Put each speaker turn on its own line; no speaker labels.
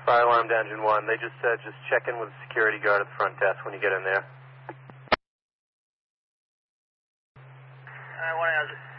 Fire alarm to engine 1. They just said just check in with the security guard at the front desk when you get in there.
Alright, 1 how's it?